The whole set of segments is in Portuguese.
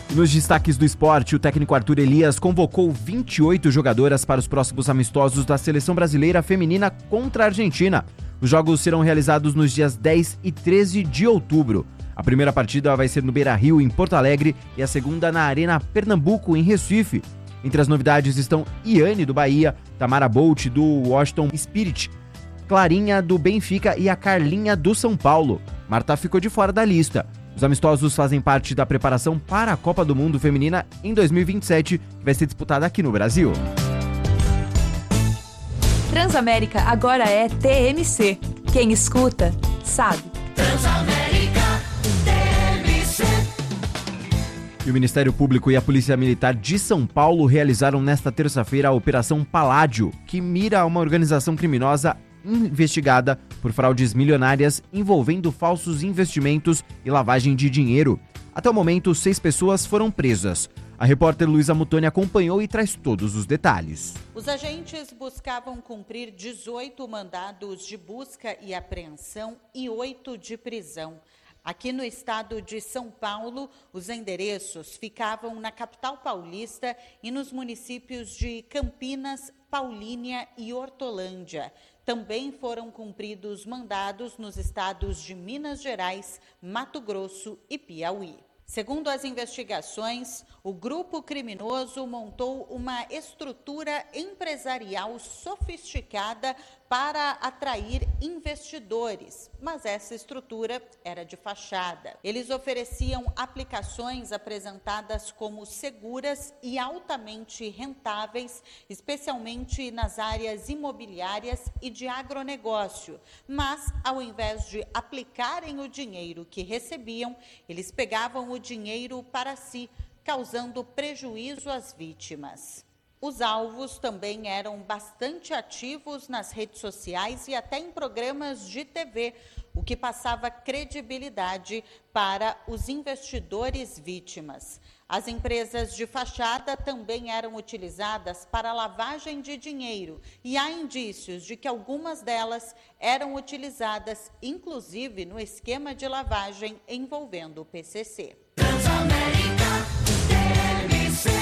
Nos destaques do esporte, o técnico Arthur Elias convocou 28 jogadoras para os próximos amistosos da Seleção Brasileira Feminina contra a Argentina. Os jogos serão realizados nos dias 10 e 13 de outubro. A primeira partida vai ser no Beira-Rio, em Porto Alegre, e a segunda na Arena Pernambuco, em Recife. Entre as novidades estão Iane, do Bahia, Tamara Bolt, do Washington Spirit, Clarinha, do Benfica, e a Carlinha, do São Paulo. Marta ficou de fora da lista. Os amistosos fazem parte da preparação para a Copa do Mundo Feminina em 2027, que vai ser disputada aqui no Brasil. Transamérica agora é TMC. Quem escuta, sabe. Transamérica TMC. E o Ministério Público e a Polícia Militar de São Paulo realizaram nesta terça-feira a Operação Paládio, que mira uma organização criminosa investigada por fraudes milionárias envolvendo falsos investimentos e lavagem de dinheiro. Até o momento, 6 pessoas foram presas. A repórter Luísa Mutoni acompanhou e traz todos os detalhes. Os agentes buscavam cumprir 18 mandados de busca e apreensão e 8 de prisão. Aqui no estado de São Paulo, os endereços ficavam na capital paulista e nos municípios de Campinas, Paulínia e Hortolândia. Também foram cumpridos mandados nos estados de Minas Gerais, Mato Grosso e Piauí. Segundo as investigações, o grupo criminoso montou uma estrutura empresarial sofisticada para atrair investidores, mas essa estrutura era de fachada. Eles ofereciam aplicações apresentadas como seguras e altamente rentáveis, especialmente nas áreas imobiliárias e de agronegócio. Mas, ao invés de aplicarem o dinheiro que recebiam, eles pegavam o dinheiro para si, causando prejuízo às vítimas. Os alvos também eram bastante ativos nas redes sociais e até em programas de TV, o que passava credibilidade para os investidores vítimas. As empresas de fachada também eram utilizadas para lavagem de dinheiro e há indícios de que algumas delas eram utilizadas, inclusive, no esquema de lavagem envolvendo o PCC. Transamérica TMC.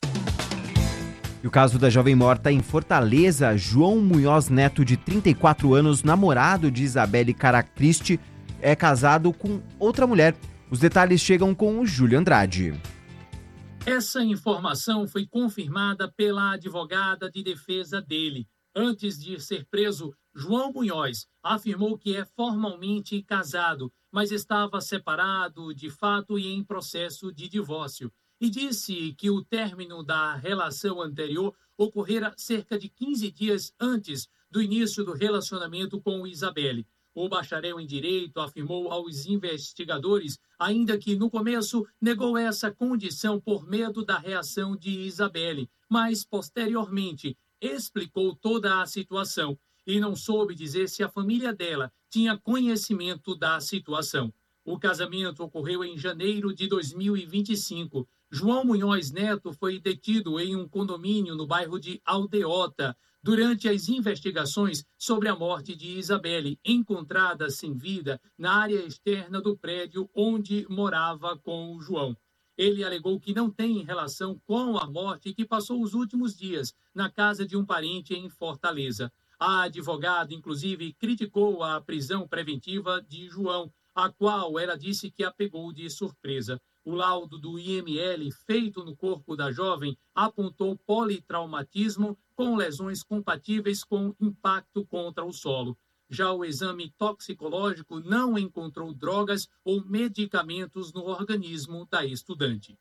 E o caso da jovem morta em Fortaleza, João Munhoz Neto, de 34 anos, namorado de Isabelle Caracristi, é casado com outra mulher. Os detalhes chegam com o Júlio Andrade. Essa informação foi confirmada pela advogada de defesa dele. Antes de ser preso, João Munhoz afirmou que é formalmente casado, mas estava separado de fato e em processo de divórcio. E disse que o término da relação anterior ocorrera cerca de 15 dias antes do início do relacionamento com Isabelle. O bacharel em direito afirmou aos investigadores, ainda que no começo negou essa condição por medo da reação de Isabelle, mas posteriormente explicou toda a situação e não soube dizer se a família dela tinha conhecimento da situação. O casamento ocorreu em janeiro de 2025. João Munhoz Neto foi detido em um condomínio no bairro de Aldeota durante as investigações sobre a morte de Isabelle, encontrada sem vida na área externa do prédio onde morava com o João. Ele alegou que não tem relação com a morte e que passou os últimos dias na casa de um parente em Fortaleza. A advogada, inclusive, criticou a prisão preventiva de João, a qual ela disse que a pegou de surpresa. O laudo do IML feito no corpo da jovem apontou politraumatismo com lesões compatíveis com impacto contra o solo. Já o exame toxicológico não encontrou drogas ou medicamentos no organismo da estudante.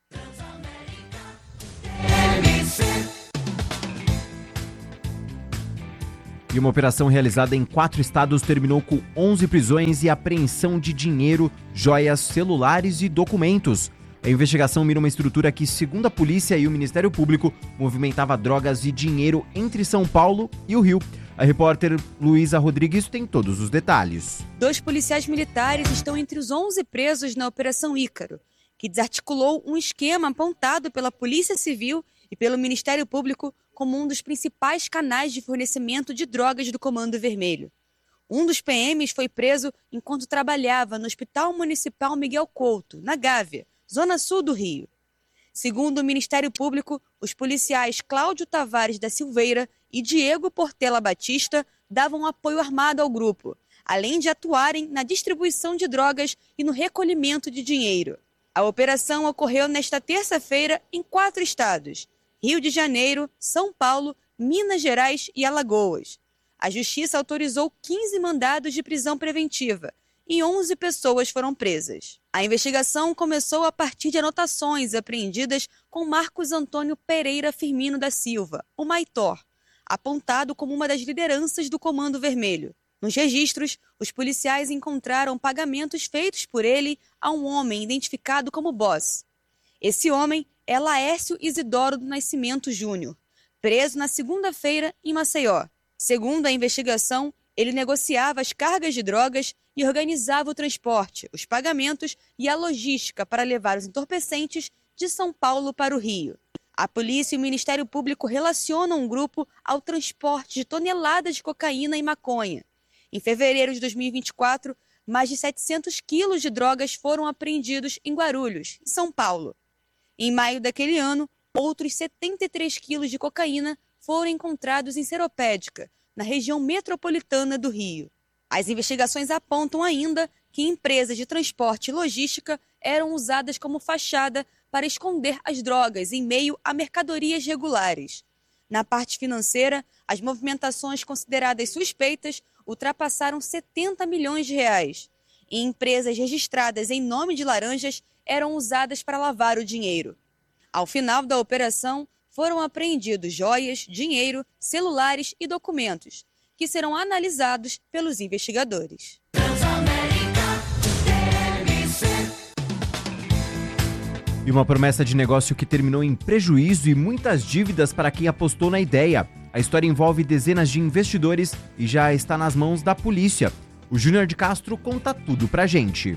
E uma operação realizada em 4 estados terminou com 11 prisões e apreensão de dinheiro, joias, celulares e documentos. A investigação mira uma estrutura que, segundo a polícia e o Ministério Público, movimentava drogas e dinheiro entre São Paulo e o Rio. A repórter Luísa Rodrigues tem todos os detalhes. 2 policiais militares estão entre os 11 presos na Operação Ícaro, que desarticulou um esquema apontado pela Polícia Civil e pelo Ministério Público como um dos principais canais de fornecimento de drogas do Comando Vermelho. Um dos PMs foi preso enquanto trabalhava no Hospital Municipal Miguel Couto, na Gávea, zona sul do Rio. Segundo o Ministério Público, os policiais Cláudio Tavares da Silveira e Diego Portela Batista davam apoio armado ao grupo, além de atuarem na distribuição de drogas e no recolhimento de dinheiro. A operação ocorreu nesta terça-feira em 4 estados: Rio de Janeiro, São Paulo, Minas Gerais e Alagoas. A Justiça autorizou 15 mandados de prisão preventiva e 11 pessoas foram presas. A investigação começou a partir de anotações apreendidas com Marcos Antônio Pereira Firmino da Silva, o Maitor, apontado como uma das lideranças do Comando Vermelho. Nos registros, os policiais encontraram pagamentos feitos por ele a um homem identificado como Boss. Esse homem é Laércio Isidoro do Nascimento Júnior, preso na segunda-feira em Maceió. Segundo a investigação, ele negociava as cargas de drogas e organizava o transporte, os pagamentos e a logística para levar os entorpecentes de São Paulo para o Rio. A polícia e o Ministério Público relacionam o grupo ao transporte de toneladas de cocaína e maconha. Em fevereiro de 2024, mais de 700 quilos de drogas foram apreendidos em Guarulhos, São Paulo. Em maio daquele ano, outros 73 quilos de cocaína foram encontrados em Seropédica, na região metropolitana do Rio. As investigações apontam ainda que empresas de transporte e logística eram usadas como fachada para esconder as drogas em meio a mercadorias regulares. Na parte financeira, as movimentações consideradas suspeitas ultrapassaram 70 milhões de reais. E empresas registradas em nome de laranjas eram usadas para lavar o dinheiro. Ao final da operação, foram apreendidos joias, dinheiro, celulares e documentos, que serão analisados pelos investigadores. E uma promessa de negócio que terminou em prejuízo e muitas dívidas para quem apostou na ideia. A história envolve dezenas de investidores e já está nas mãos da polícia. O Júnior de Castro conta tudo pra gente.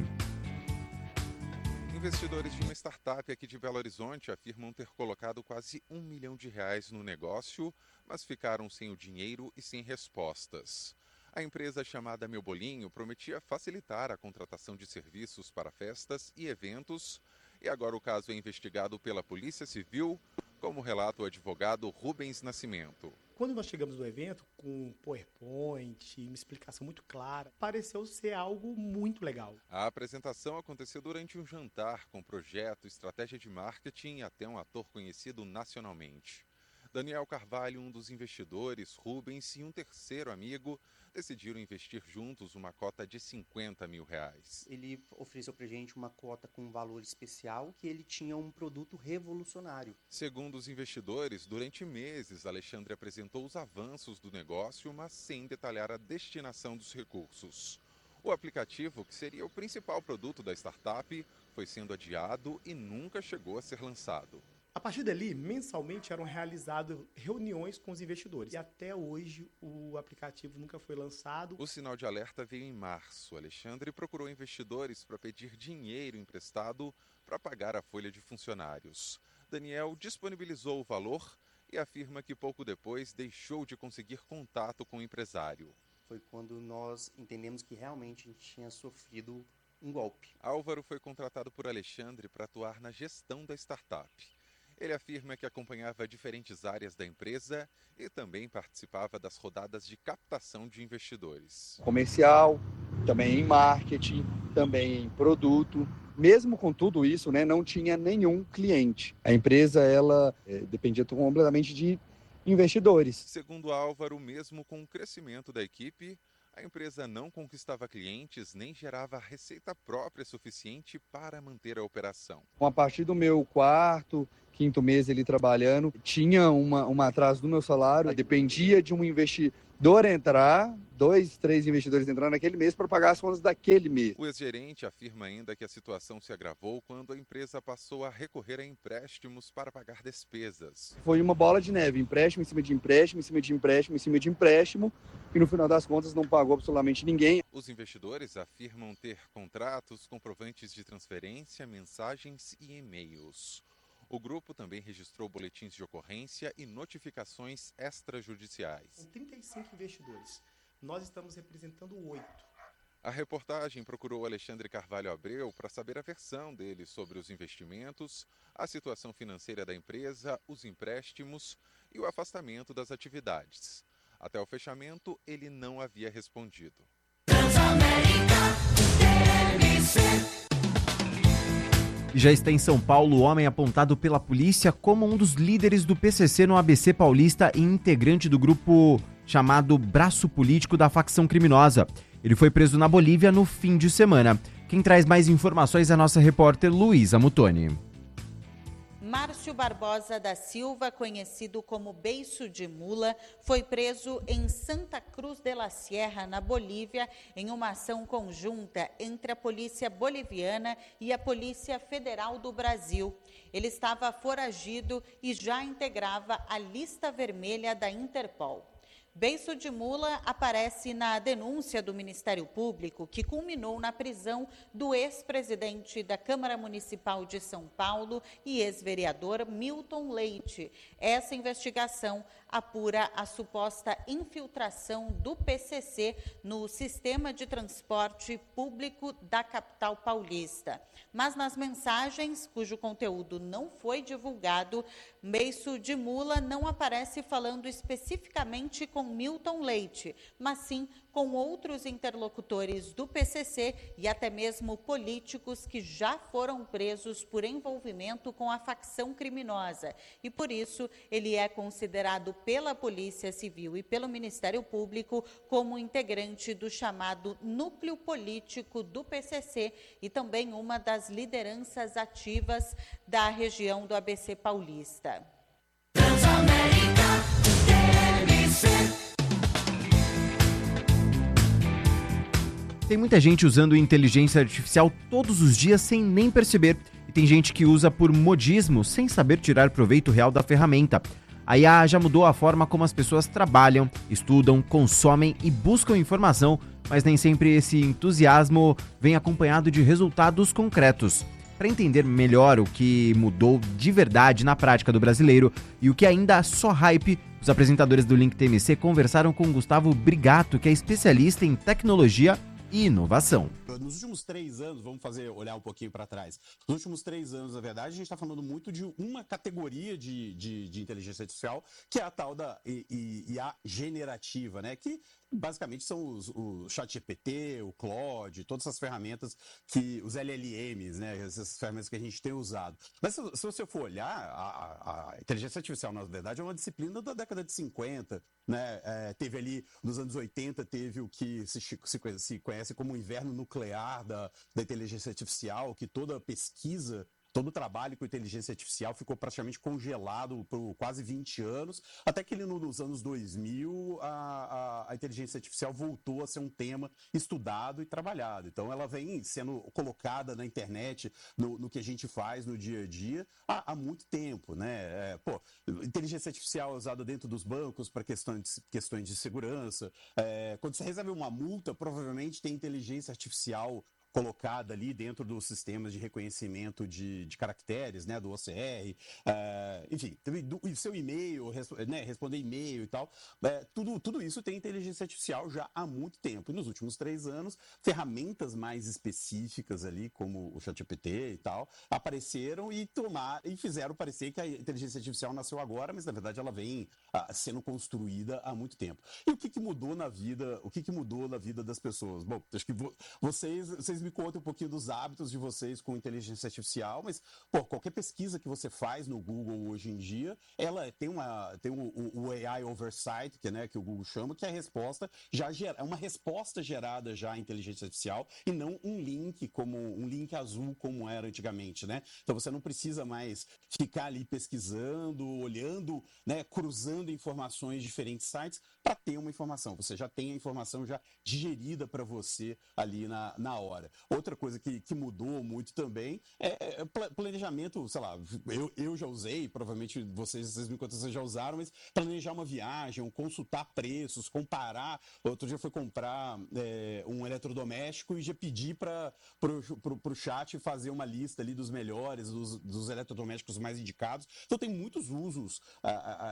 Investidores de uma startup aqui de Belo Horizonte afirmam ter colocado quase R$1 milhão no negócio, mas ficaram sem o dinheiro e sem respostas. A empresa chamada Meu Bolinho prometia facilitar a contratação de serviços para festas e eventos, e agora o caso é investigado pela Polícia Civil, como relata o advogado Rubens Nascimento. Quando nós chegamos no evento, com um PowerPoint, uma explicação muito clara, pareceu ser algo muito legal. A apresentação aconteceu durante um jantar com projeto, estratégia de marketing e até um ator conhecido nacionalmente. Daniel Carvalho, um dos investidores, Rubens e um terceiro amigo, decidiram investir juntos uma cota de R$50 mil. Ele ofereceu pra gente uma cota com um valor especial, que ele tinha um produto revolucionário. Segundo os investidores, durante meses, Alexandre apresentou os avanços do negócio, mas sem detalhar a destinação dos recursos. O aplicativo, que seria o principal produto da startup, foi sendo adiado e nunca chegou a ser lançado. A partir dali, mensalmente eram realizadas reuniões com os investidores. E até hoje o aplicativo nunca foi lançado. O sinal de alerta veio em março. Alexandre procurou investidores para pedir dinheiro emprestado para pagar a folha de funcionários. Daniel disponibilizou o valor e afirma que pouco depois deixou de conseguir contato com o empresário. Foi quando nós entendemos que realmente a gente tinha sofrido um golpe. Álvaro foi contratado por Alexandre para atuar na gestão da startup. Ele afirma que acompanhava diferentes áreas da empresa e também participava das rodadas de captação de investidores. Comercial, também em marketing, também em produto. Mesmo com tudo isso, não tinha nenhum cliente. A empresa dependia completamente de investidores. Segundo Álvaro, mesmo com o crescimento da equipe, a empresa não conquistava clientes nem gerava receita própria suficiente para manter a operação. A partir do meu quinto mês ele trabalhando, tinha um atraso no meu salário, dependia de um investidor entrar, 2, 3 investidores entrar naquele mês para pagar as contas daquele mês. O ex-gerente afirma ainda que a situação se agravou quando a empresa passou a recorrer a empréstimos para pagar despesas. Foi uma bola de neve, empréstimo em cima de empréstimo, em cima de empréstimo, em cima de empréstimo, e no final das contas não pagou absolutamente ninguém. Os investidores afirmam ter contratos, comprovantes de transferência, mensagens e e-mails. O grupo também registrou boletins de ocorrência e notificações extrajudiciais. Com 35 investidores, nós estamos representando 8. A reportagem procurou Alexandre Carvalho Abreu para saber a versão dele sobre os investimentos, a situação financeira da empresa, os empréstimos e o afastamento das atividades. Até o fechamento, ele não havia respondido. Já está em São Paulo o homem apontado pela polícia como um dos líderes do PCC no ABC Paulista e integrante do grupo chamado Braço Político da facção criminosa. Ele foi preso na Bolívia no fim de semana. Quem traz mais informações é a nossa repórter Luísa Mutoni. Márcio Barbosa da Silva, conhecido como Beiço de Mula, foi preso em Santa Cruz de la Sierra, na Bolívia, em uma ação conjunta entre a Polícia Boliviana e a Polícia Federal do Brasil. Ele estava foragido e já integrava a lista vermelha da Interpol. Beiço de Mula aparece na denúncia do Ministério Público, que culminou na prisão do ex-presidente da Câmara Municipal de São Paulo e ex-vereador Milton Leite. Essa investigação apura a suposta infiltração do PCC no sistema de transporte público da capital paulista. Mas nas mensagens, cujo conteúdo não foi divulgado, Beiço de Mula não aparece falando especificamente com Milton Leite, mas sim com outros interlocutores do PCC e até mesmo políticos que já foram presos por envolvimento com a facção criminosa. E por isso ele é considerado pela Polícia Civil e pelo Ministério Público como integrante do chamado núcleo político do PCC e também uma das lideranças ativas da região do ABC Paulista. Tem muita gente usando inteligência artificial todos os dias sem nem perceber. E tem gente que usa por modismo, sem saber tirar proveito real da ferramenta. A IA já mudou a forma como as pessoas trabalham, estudam, consomem e buscam informação, mas nem sempre esse entusiasmo vem acompanhado de resultados concretos. Para entender melhor o que mudou de verdade na prática do brasileiro e o que ainda é só hype, os apresentadores do Link TMC conversaram com Gustavo Brigato, que é especialista em tecnologia e inovação. Nos últimos 3 anos, vamos olhar um pouquinho para trás. Nos últimos 3 anos, na verdade, a gente está falando muito de uma categoria de inteligência artificial, que é a tal da IA generativa, né? Que basicamente são o ChatGPT, o Claude, todas essas ferramentas os LLMs, né? Essas ferramentas que a gente tem usado. Mas se você for olhar, a inteligência artificial, na verdade, é uma disciplina da década de 50, né? Teve ali, nos anos 80, teve o que se conhece como o inverno nuclear da inteligência artificial, que toda pesquisa, todo o trabalho com inteligência artificial ficou praticamente congelado por quase 20 anos, até que nos anos 2000 a inteligência artificial voltou a ser um tema estudado e trabalhado. Então ela vem sendo colocada na internet, no que a gente faz no dia a dia, há muito tempo, né? Inteligência artificial é usada dentro dos bancos para questões de segurança. Quando você recebe uma multa, provavelmente tem inteligência artificial colocada ali dentro dos sistemas de reconhecimento de caracteres, né, do OCR, enfim, o seu e-mail, né, responder e-mail e tal, tudo isso tem inteligência artificial já há muito tempo. E nos últimos 3 anos, ferramentas mais específicas ali, como o ChatGPT e tal, apareceram e fizeram parecer que a inteligência artificial nasceu agora, mas na verdade ela vem sendo construída há muito tempo. E o que mudou na vida das pessoas? Bom, acho que vocês me contem um pouquinho dos hábitos de vocês com inteligência artificial, mas qualquer pesquisa que você faz no Google hoje em dia, ela tem o AI Oversight, que o Google chama, que é a resposta é uma resposta gerada já em inteligência artificial e não um link azul como era antigamente, né? Então você não precisa mais ficar ali pesquisando, olhando, né, cruzando informações de diferentes sites para ter uma informação. Você já tem a informação já digerida para você ali na hora. Outra coisa que mudou muito também é planejamento, sei lá, eu já usei, provavelmente vocês me contam, vocês já usaram, mas planejar uma viagem, consultar preços, comparar. Outro dia eu fui comprar um eletrodoméstico e já pedi para o chat fazer uma lista ali dos melhores, dos eletrodomésticos mais indicados. Então tem muitos usos.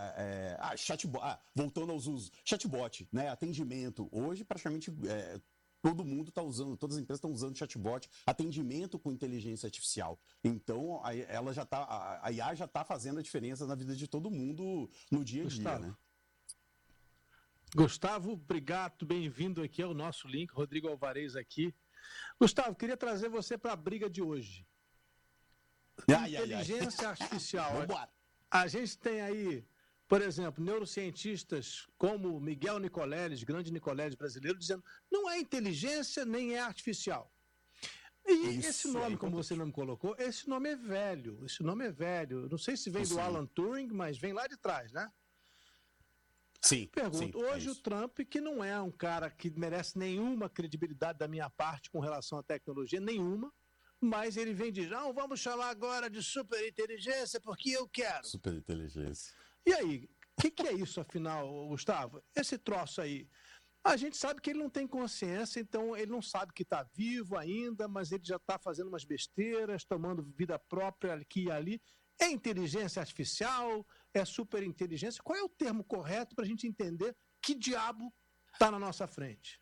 Voltando aos usos, chatbot, né, atendimento. Hoje praticamente todo mundo está usando, todas as empresas estão usando chatbot, atendimento com inteligência artificial. Então, a IA já está fazendo a diferença na vida de todo mundo no dia a dia, né? Gustavo, obrigado, bem-vindo aqui ao nosso link, Rodrigo Alvarez aqui. Gustavo, queria trazer você para a briga de hoje. Inteligência artificial. A gente tem aí, por exemplo, neurocientistas como Miguel Nicoleles, grande Nicoleles brasileiro, dizendo não é inteligência nem é artificial. E esse nome, como você não me colocou, esse nome é velho. Não sei se vem do Alan Turing, mas vem lá de trás, né? Sim. Pergunto, hoje o Trump, que não é um cara que merece nenhuma credibilidade da minha parte com relação à tecnologia, nenhuma, mas ele vem e diz, não, vamos chamar agora de superinteligência porque eu quero. Superinteligência. E aí, o que é isso afinal, Gustavo? Esse troço aí, a gente sabe que ele não tem consciência, então ele não sabe que está vivo ainda, mas ele já está fazendo umas besteiras, tomando vida própria aqui e ali. É inteligência artificial? É superinteligência? Qual é o termo correto para a gente entender que diabo está na nossa frente?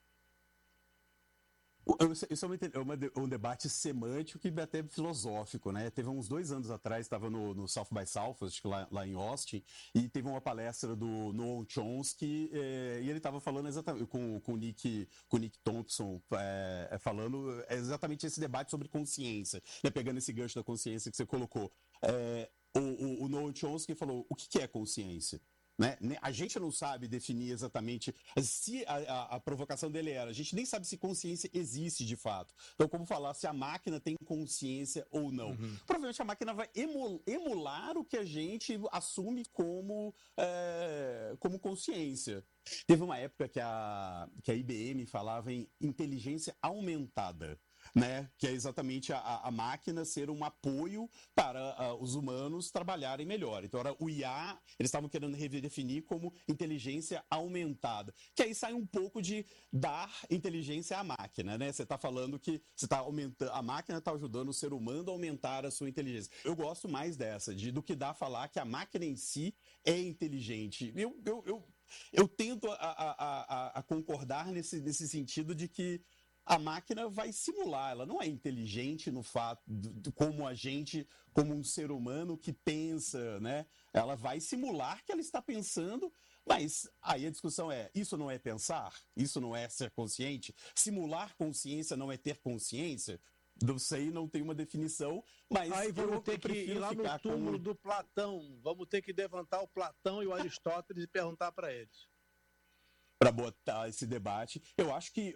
Isso é um debate semântico e até filosófico, né? Teve uns 2 anos atrás, estava no South by Southwest, lá em Austin, e teve uma palestra do Noam Chomsky, e ele estava falando exatamente com o Nick Thompson, falando exatamente esse debate sobre consciência, né? Pegando esse gancho da consciência que você colocou. O Noam Chomsky falou, o que é consciência? Né? A gente não sabe definir exatamente se a provocação dele era, a gente nem sabe se consciência existe de fato. Então, como falar se a máquina tem consciência ou não? Provavelmente a máquina vai emular o que a gente assume como consciência. Teve uma época que a IBM falava em inteligência aumentada. Né? Que é exatamente a máquina ser um apoio para os humanos trabalharem melhor. Então, era o IA, eles estavam querendo redefinir como inteligência aumentada. Que aí sai um pouco de dar inteligência à máquina, né? Você está falando que a máquina está ajudando o ser humano a aumentar a sua inteligência. Eu gosto mais dessa, do que falar que a máquina em si é inteligente. Eu tento a concordar nesse sentido de que a máquina vai simular, ela não é inteligente no fato como a gente, como um ser humano que pensa, né? Ela vai simular que ela está pensando, mas aí a discussão é, isso não é pensar? Isso não é ser consciente? Simular consciência não é ter consciência? Não sei, não tem uma definição, mas aí vamos ter que ir lá no túmulo do Platão, vamos ter que levantar o Platão e o Aristóteles e perguntar para eles. Para botar esse debate, eu acho que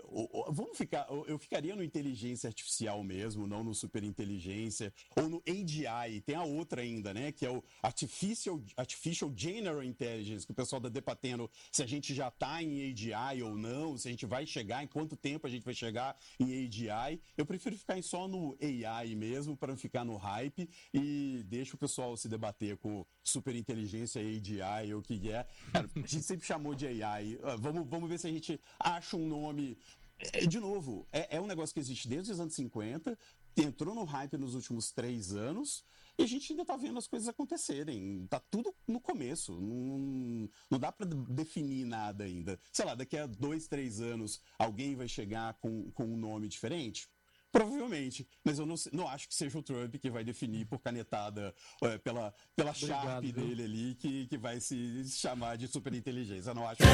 eu ficaria no inteligência artificial mesmo, não no superinteligência, ou no AGI, tem a outra ainda, né, que é o Artificial General Intelligence, que o pessoal está debatendo se a gente já está em AGI ou não, se a gente vai chegar, em quanto tempo a gente vai chegar em AGI. Eu prefiro ficar só no AI mesmo, para não ficar no hype, e deixa o pessoal se debater com superinteligência, AGI, ou o que é. Cara, a gente sempre chamou de AI, Vamos ver se a gente acha um nome. De novo, é um negócio que existe desde os anos 50, entrou no hype nos últimos 3 anos, e a gente ainda está vendo as coisas acontecerem. Está tudo no começo. Não dá para definir nada ainda. Sei lá, daqui a 2, 3 anos, alguém vai chegar com um nome diferente? Provavelmente, mas eu não acho que seja o Trump que vai definir por canetada pela Sharp dele ali que vai se chamar de superinteligência. Eu não acho.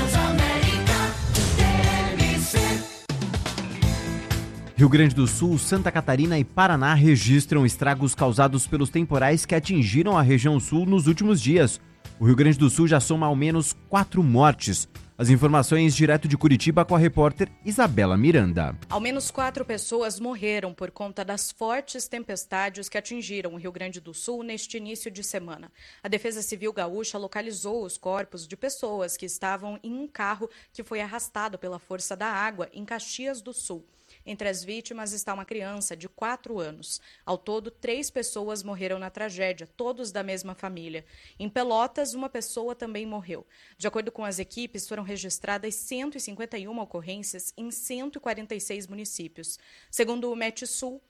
Rio Grande do Sul, Santa Catarina e Paraná registram estragos causados pelos temporais que atingiram a região sul nos últimos dias. O Rio Grande do Sul já soma ao menos 4 mortes. As informações direto de Curitiba com a repórter Isabela Miranda. Ao menos 4 pessoas morreram por conta das fortes tempestades que atingiram o Rio Grande do Sul neste início de semana. A Defesa Civil Gaúcha localizou os corpos de pessoas que estavam em um carro que foi arrastado pela força da água em Caxias do Sul. Entre as vítimas está uma criança de 4 anos. Ao todo, 3 pessoas morreram na tragédia, todos da mesma família. Em Pelotas, uma pessoa também morreu. De acordo com as equipes, foram registradas 151 ocorrências em 146 municípios. Segundo o Metsul,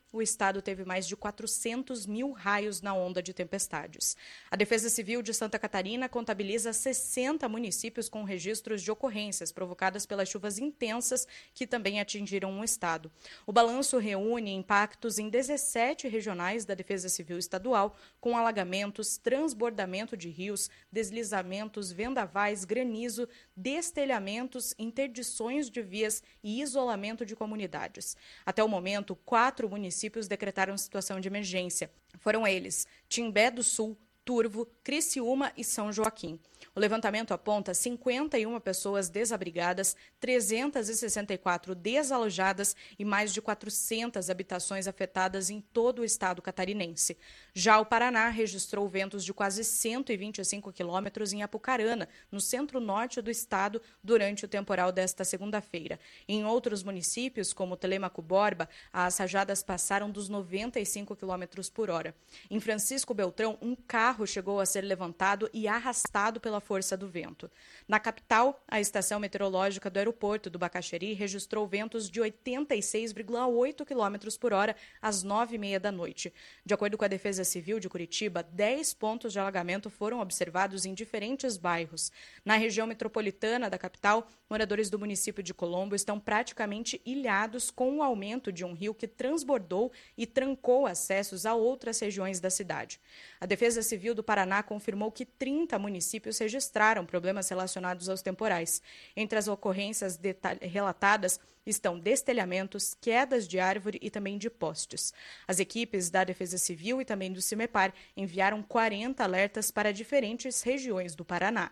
o estado teve mais de 400 mil raios na onda de tempestades. A Defesa Civil de Santa Catarina contabiliza 60 municípios com registros de ocorrências provocadas pelas chuvas intensas que também atingiram o estado. O balanço reúne impactos em 17 regionais da Defesa Civil Estadual, com alagamentos, transbordamento de rios, deslizamentos, vendavais, granizo, destelhamentos, interdições de vias e isolamento de comunidades. Até o momento, 4 municípios decretaram situação de emergência. Foram eles Timbé do Sul, Turvo, Criciúma e São Joaquim. O levantamento aponta 51 pessoas desabrigadas, 364 desalojadas e mais de 400 habitações afetadas em todo o estado catarinense. Já o Paraná registrou ventos de quase 125 quilômetros em Apucarana, no centro-norte do estado, durante o temporal desta segunda-feira. Em outros municípios, como Telêmaco Borba, as rajadas passaram dos 95 quilômetros por hora. Em Francisco Beltrão, um carro chegou a ser levantado e arrastado pela força do vento. Na capital, a estação meteorológica do aeroporto do Bacaxeri registrou ventos de 86,8 km por hora às 9h30 da noite. De acordo com a Defesa Civil de Curitiba, 10 pontos de alagamento foram observados em diferentes bairros. Na região metropolitana da capital, moradores do município de Colombo estão praticamente ilhados com o aumento de um rio que transbordou e trancou acessos a outras regiões da cidade. A Defesa Civil do Paraná confirmou que 30 municípios registraram problemas relacionados aos temporais. Entre as ocorrências relatadas estão destelhamentos, quedas de árvore e também de postes. As equipes da Defesa Civil e também do CIMEPAR enviaram 40 alertas para diferentes regiões do Paraná.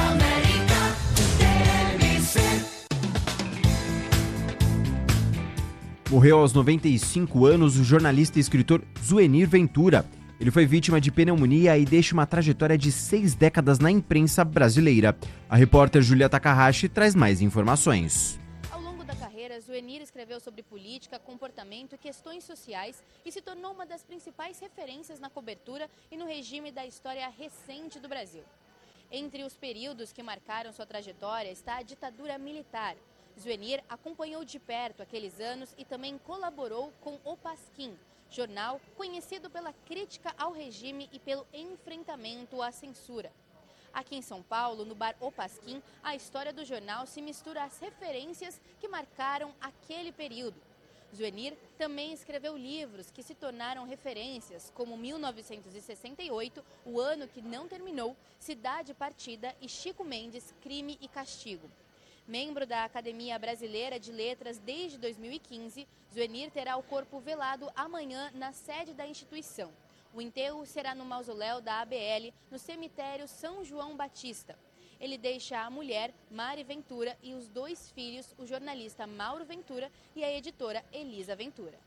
Morreu aos 95 anos o jornalista e escritor Zuenir Ventura. Ele foi vítima de pneumonia e deixa uma trajetória de 6 décadas na imprensa brasileira. A repórter Julia Takahashi traz mais informações. Ao longo da carreira, Zuenir escreveu sobre política, comportamento e questões sociais e se tornou uma das principais referências na cobertura e no regime da história recente do Brasil. Entre os períodos que marcaram sua trajetória está a ditadura militar. Zuenir acompanhou de perto aqueles anos e também colaborou com O Pasquim, jornal conhecido pela crítica ao regime e pelo enfrentamento à censura. Aqui em São Paulo, no bar O Pasquim, a história do jornal se mistura às referências que marcaram aquele período. Zuenir também escreveu livros que se tornaram referências, como 1968, O Ano que Não Terminou, Cidade Partida e Chico Mendes, Crime e Castigo. Membro da Academia Brasileira de Letras desde 2015, Zuenir terá o corpo velado amanhã na sede da instituição. O enterro será no mausoléu da ABL, no cemitério São João Batista. Ele deixa a mulher, Mari Ventura, e os 2 filhos, o jornalista Mauro Ventura e a editora Elisa Ventura.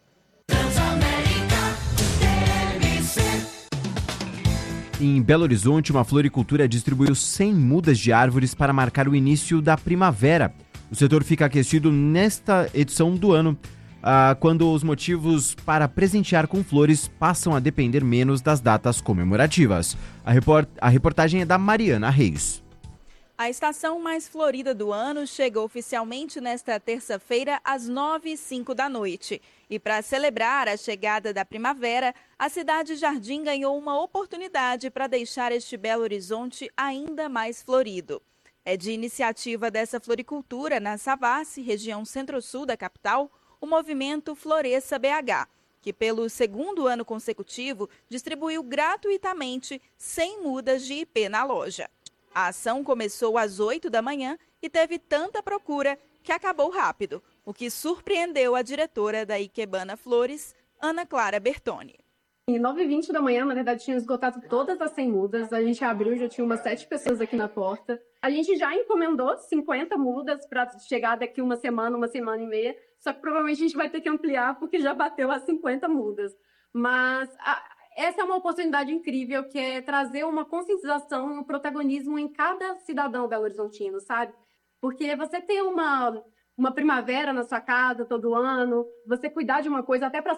Em Belo Horizonte, uma floricultura distribuiu 100 mudas de árvores para marcar o início da primavera. O setor fica aquecido nesta edição do ano, quando os motivos para presentear com flores passam a depender menos das datas comemorativas. A reportagem é da Mariana Reis. A estação mais florida do ano chega oficialmente nesta terça-feira às 9h05 da noite. E para celebrar a chegada da primavera, a Cidade Jardim ganhou uma oportunidade para deixar este Belo Horizonte ainda mais florido. É de iniciativa dessa floricultura na Savassi, região centro-sul da capital, o movimento Floresça BH, que pelo 2º ano consecutivo distribuiu gratuitamente 100 mudas de ipê na loja. A ação começou às 8 da manhã e teve tanta procura que acabou rápido, o que surpreendeu a diretora da Ikebana Flores, Ana Clara Bertoni. Em 9h20 da manhã, na verdade, tinha esgotado todas as 100 mudas. A gente abriu, já tinha umas 7 pessoas aqui na porta. A gente já encomendou 50 mudas para chegar daqui uma semana e meia. Só que provavelmente a gente vai ter que ampliar porque já bateu as 50 mudas. Mas essa é uma oportunidade incrível, que é trazer uma conscientização e um protagonismo em cada cidadão belo-horizontino, sabe? Porque você ter uma primavera na sua casa todo ano, você cuidar de uma coisa até para